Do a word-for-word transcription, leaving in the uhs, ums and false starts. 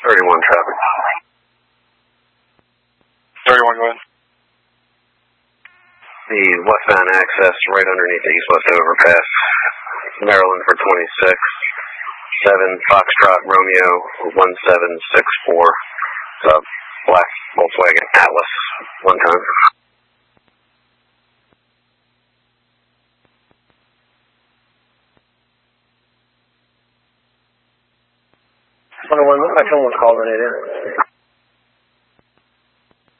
thirty-one traffic. thirty-one, go ahead. The westbound access right underneath the east-west overpass. Maryland for twenty-six. seven Foxtrot Romeo one seven six four. It's a black Volkswagen Atlas one time. one oh one, looks like someone's calling it in.